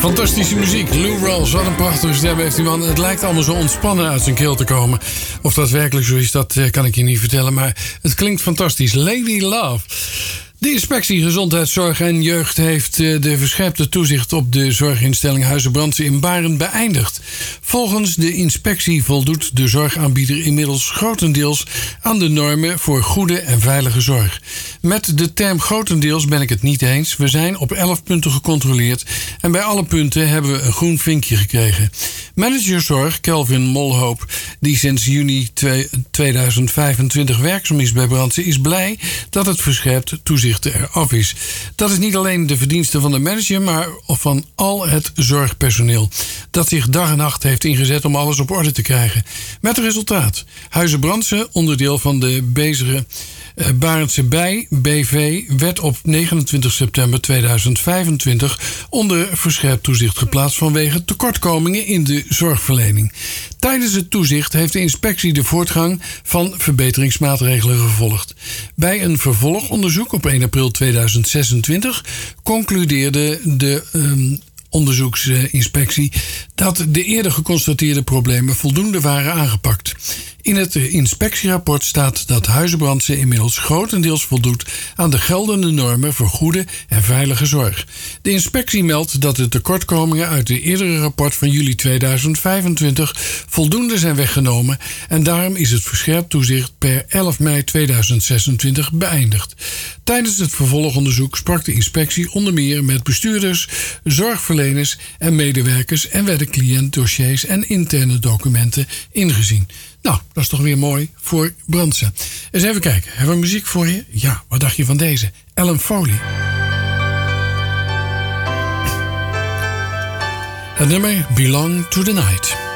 Fantastische muziek. Lou Rawls, wat een prachtige stem heeft die man. Het lijkt allemaal zo ontspannen uit zijn keel te komen. Of dat werkelijk zo is, dat kan ik je niet vertellen. Maar het klinkt fantastisch. Lady Love. De inspectie Gezondheidszorg en Jeugd heeft de verscherpte toezicht op de zorginstelling Huize Brandsen in Baren beëindigd. Volgens de inspectie voldoet de zorgaanbieder inmiddels grotendeels aan de normen voor goede en veilige zorg. Met de term grotendeels ben ik het niet eens. We zijn op 11 punten gecontroleerd en bij alle punten hebben we een groen vinkje gekregen. Manager Zorg Kelvin Molhoop, die sinds juni 2025 werkzaam is bij Brandsen, is blij dat het verscherpt toezicht eraf is. Dat is niet alleen de verdienste van de manager, maar van al het zorgpersoneel dat zich dag en nacht heeft ingezet om alles op orde te krijgen. Met resultaat. Huize Brandsen, onderdeel van de bezige Barendse Bij BV, werd op 29 september 2025 onder verscherpt toezicht geplaatst vanwege tekortkomingen in de zorgverlening. Tijdens het toezicht heeft de inspectie de voortgang van verbeteringsmaatregelen gevolgd. Bij een vervolgonderzoek op 1 april 2026 concludeerde de onderzoeksinspectie dat de eerder geconstateerde problemen voldoende waren aangepakt. In het inspectierapport staat dat Huize Brandsen inmiddels grotendeels voldoet aan de geldende normen voor goede en veilige zorg. De inspectie meldt dat de tekortkomingen uit het eerdere rapport van juli 2025 voldoende zijn weggenomen en daarom is het verscherpt toezicht per 11 mei 2026 beëindigd. Tijdens het vervolgonderzoek sprak de inspectie onder meer met bestuurders, zorgverleners en medewerkers en werden cliëntdossiers en interne documenten ingezien. Nou, dat is toch weer mooi voor Brandsen. Eens even kijken. Hebben we muziek voor je? Ja, wat dacht je van deze? Ellen Foley. Het nummer Belong to the Night.